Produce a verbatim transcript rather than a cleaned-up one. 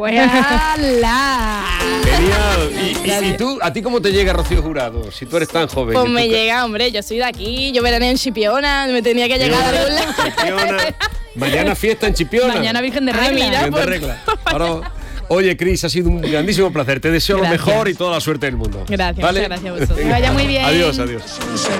Pues ala. Genial. ¿Y, y, y tú, a ti cómo te llega Rocío Jurado? Si tú eres tan joven. Pues me llega, hombre, yo soy de aquí, yo veraneo en Chipiona, me tenía que llegar a algún lado. Chipiona. Mañana fiesta en Chipiona. Mañana Virgen de Regla. Ah, mira, Virgen de pues, Regla. Ahora, oye, Cris, ha sido un grandísimo placer. Te deseo Gracias. lo mejor y toda la suerte del mundo. Gracias, ¿vale? muchas gracias a vosotros. Que vaya muy bien. Adiós, adiós.